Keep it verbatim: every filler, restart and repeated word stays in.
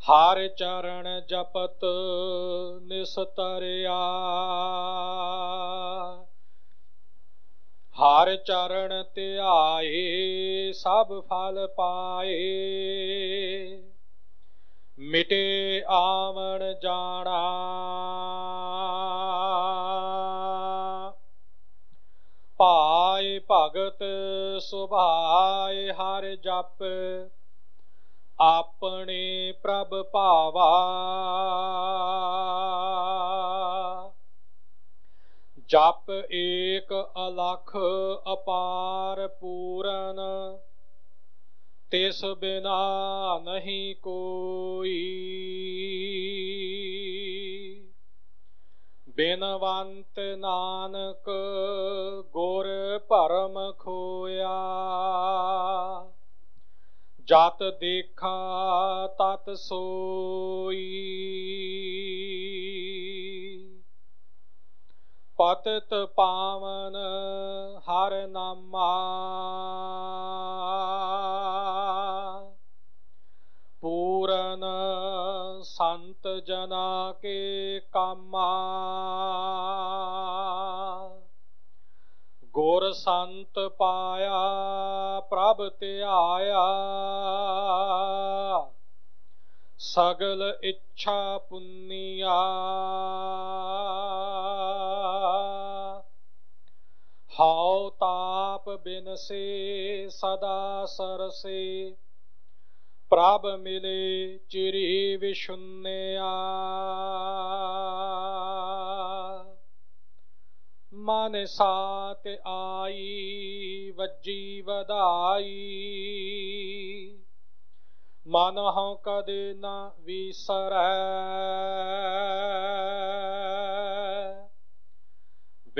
ਹਰ ਚਰਨ ਜਪਤ ਨਿਸਤਰਿਆ, ਹਰ ਚਰਨ ਧਿਆਏ ਸਭ ਫਲ ਪਾਏ। ਮਿਟੇ ਆਵਣ ਜਾਣਾ, ਪਾਏ ਭਗਤ ਸੁਭਾਏ। ਹਰ ਜਪ ਆਪਣੇ ਪ੍ਰਭ ਭਾਵਾ, ਜਪ ਏਕ ਅਲਖ ਅਪਾਰ ਪੂਰਨ। ਤਿਸ ਬਿਨਾ ਨਹੀਂ ਕੋਈ, ਬਿਨਵੰਤ ਨਾਨਕ ਗੁਰ ਭਰਮ ਖੋਇਆ। ਜਤ ਦੇਖਾ ਤਤ ਸੋਈ, ਪਤਿਤ ਪਾਵਨ ਹਰ ਨਾਮਾ। ਪੂਰਨ ਸੰਤ ਜਨਾ ਕੇ ਕਾਮਾ, ਗੁਰ ਸੰਤ ਪਾਇਆ ਪ੍ਰਭ ਧਿਆਇਆ। ਸਗਲ ਇੱਛਾ ਪੁੰਨੀਆ, ਹਉ ਤਾਪ ਬਿਨਸੇ ਸਦਾ ਸਰਸੇ। ਪ੍ਰਭ ਮਿਲੇ ਚਿਰੀ ਵਿਸ਼ੁੰਨਿਆ, ਮਨ ਸਾਤ ਆਈ ਵੱਜੀ ਵਧਾਈ। ਮਨ ਹਉ ਕਦੇ ਨਾ ਵਿਸਰੈ,